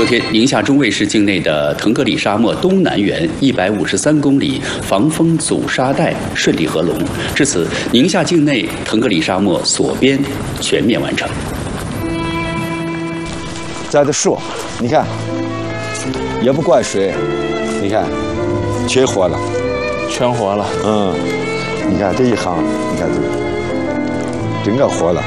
昨天，宁夏中卫市境内的腾格里沙漠东南缘153公里防风阻沙带顺利合龙，至此，宁夏境内腾格里沙漠锁边全面完成。 栽的树，你看，也不灌水，你看，全活了， 全活了。 你看这一行，你看这整个活了。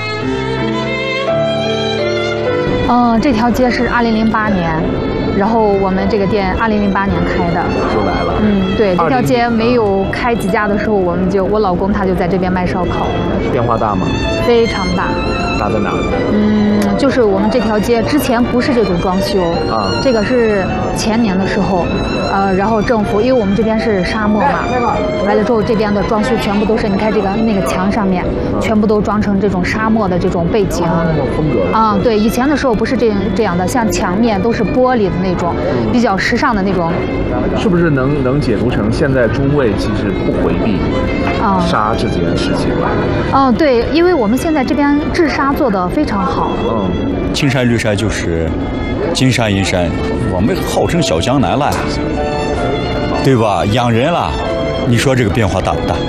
这条街是2008年，然后我们这个店2008年开的， 就来了。 对，这条街没有开几家的时候，我老公他就在这边卖烧烤。 变化大吗？ 非常大。 大在哪？ 就是我们这条街之前不是这种装修啊，这个是前年的时候，然后政府因为我们这边是沙漠嘛，完了之后这边的装修全部都是，你看那个墙上面全部都装成这种沙漠的这种背景风格啊，对，以前的时候不是这样的，像墙面都是玻璃的那种，比较时尚的那种。 是不是能解读成现在中卫其实不回避沙这件事情？ 对，因为我们现在这边治沙做得非常好。 青山绿山就是金山银山，我们号称小江南了，对吧？养人了，你说这个变化大不大？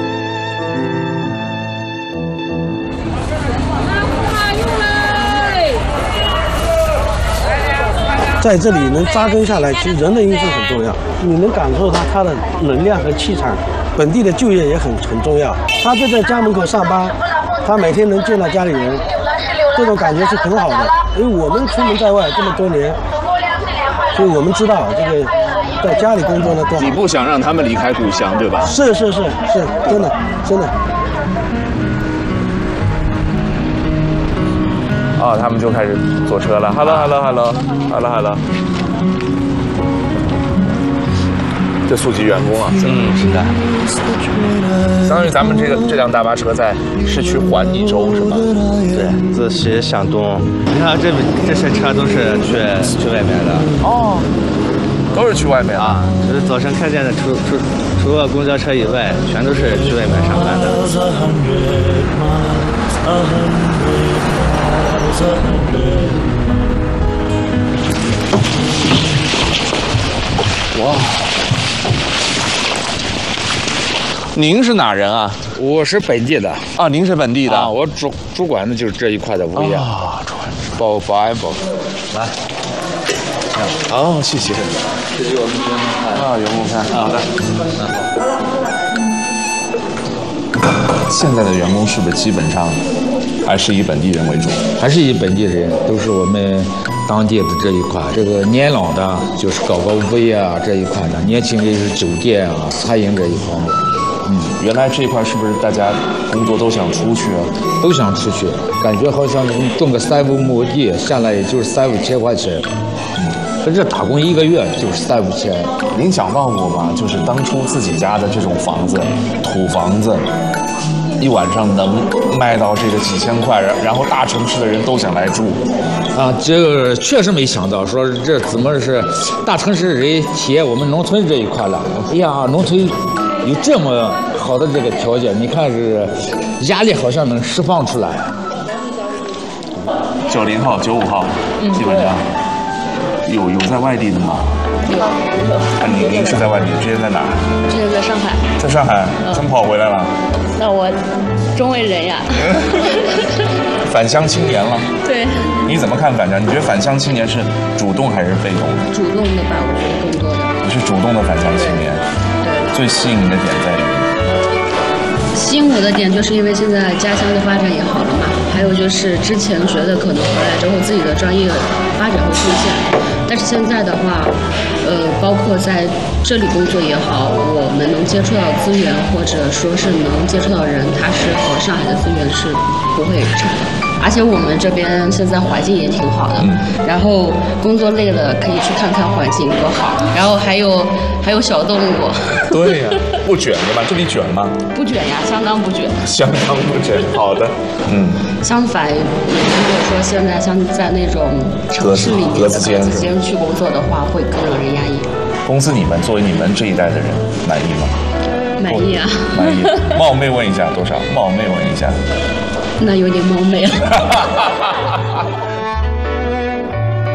在这里能扎根下来，其实人的因素很重要，你能感受到他的能量和气场，本地的就业也很重要。他就在家门口上班，他每天能见到家里人，这种感觉是很好的。因为我们出门在外这么多年，所以我们知道这个在家里工作呢多好。 你不想让他们离开故乡，对吧？ 是，真的。 他们就开始坐车了。Hello。这速记员工啊， 是的。 相当于咱们这辆大巴车在市区环一周是吧？ 对，自西向东。你看这些车都是去外面的。 都是去外面啊。 就是早晨看见的，除了公交车以外，全都是去外面上班的。 哇！您是哪人啊？ 我是本地的啊，您是本地的啊，我主管的就是这一块的物业啊， 保安。 来，谢谢。 这是我们员工餐啊，员工餐。好的。现在的员工是不是基本上还是以本地人为主？ 还是以本地人，都是我们当地的这一块。这个年老的，就是搞物业啊这一块的；年轻的是酒店啊、餐饮这一方面。 原来这一块是不是大家工作都想出去啊？ 都想出去，感觉好像种个3、5亩地下来也就是3、5千块钱。这打工1个月就是3、5千。 您想到过吗？就是当初自己家的这种房子，土房子，一晚上能卖到这个几千块，然后大城市的人都想来住。 这个确实没想到，说这怎么是大城市人体验我们农村这一块了？哎呀，农村有这么好的这个条件，你看是压力好像能释放出来。 90后、95后，基本上有在外地的吗？有。您是在外地，之前在哪儿？ 之前在上海。 在上海，怎么跑回来了？ 那我中卫人呀。 返乡青年了。 对。 你怎么看返乡？你觉得返乡青年是主动还是被动的？ 主动的吧，我觉得更多的。 你是主动的返乡青年。对。最吸引你的点在于？ 吸引我的点就是因为现在家乡的发展也好了嘛，还有就是之前觉得可能回来之后自己的专业发展会出现，但是现在的话，包括在这里工作也好，我们能接触到资源或者说是能接触到人，它是和上海的资源是不会差的。而且我们这边现在环境也挺好的，然后工作累了可以去看看环境多好，然后还有小动物。 对呀，不卷的吧？这里卷吗？ 不卷呀，相当不卷。 相当不卷，好的。 相反，如果说现在像在那种城市里面的格子间去工作的话，会更让人压抑。 公司你们作为你们这一代的人满意吗？ 满意啊。 满意。冒昧问一下多少？冒昧问一下。 那有点冒昧了。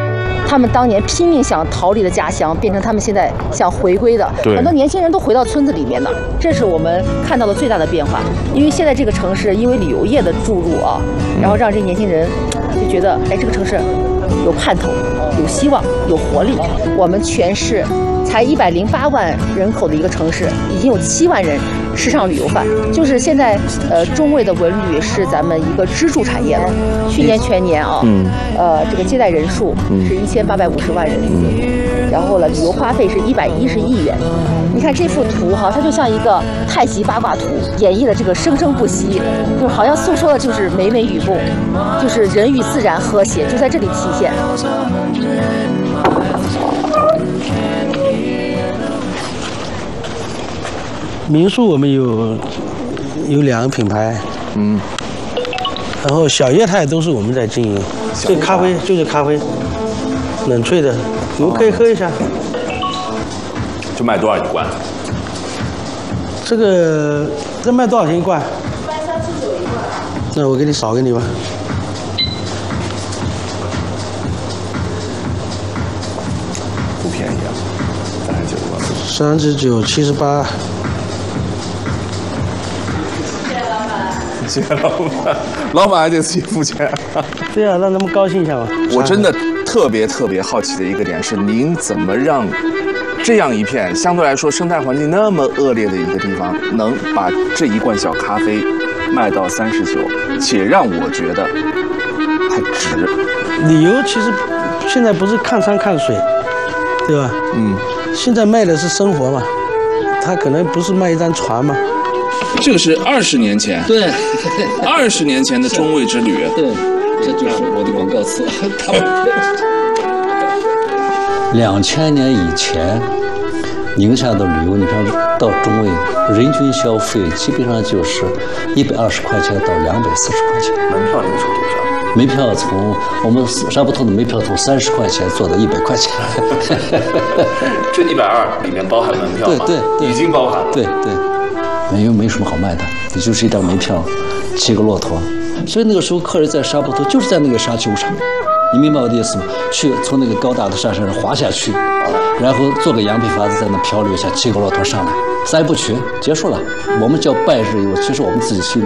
他们当年拼命想逃离的家乡，变成他们现在想回归的。很多年轻人都回到村子里面了，这是我们看到的最大的变化。因为现在这个城市因为旅游业的注入啊，然后让这些年轻人就觉得，哎，这个城市有盼头、有希望、有活力。我们全市才108万人口的一个城市，已经有7万人时尚旅游犯。就是现在，中卫的文旅是咱们一个支柱产业了。去年全年啊，这个接待人数是1850万人次，然后呢，旅游花费是110亿元。你看这幅图哈，它就像一个太极八卦图，演绎了这个生生不息，就好像诉说的就是美美与共，就是人与自然和谐，就在这里体现。 民宿我们有2个品牌，然后小业态都是我们在经营。这咖啡就是咖啡，冷萃的，你们可以喝一下。 就卖多少一罐？ 这卖多少钱一罐？139一罐。那我给你少给你吧。 不便宜啊 ，39 78。 谢谢老板，老板还得自己付钱。 对啊，让他们高兴一下嘛。 我真的特别好奇的一个点是，您怎么让这样一片相对来说生态环境那么恶劣的一个地方，能把这一罐小咖啡卖到39，且让我觉得还值？ 旅游其实现在不是看山看水，对吧？现在卖的是生活嘛，他可能不是卖一张船嘛。 这个是20年前， 对 ，20年前的中卫之旅， 对，这就是我的广告词。 2000年以前，宁夏的旅游，你看到中卫，人均消费基本上就是120块钱到240块钱。 门票那个时候多少？ 门票从我们沙不通的门票从30块钱做到100块钱。 这120里面包含门票吗？ 对， 已经包含了。 对。没什么好卖的，也就是一张门票，7个骆驼。所以那个时候客人在沙坡头，就是在那个沙丘上，你明白我的意思吗？从那个高大的沙山上滑下去，然后做个羊皮筏子在那漂流一下，7个骆驼上来，3步曲结束了。我们叫拜日游，其实我们自己心里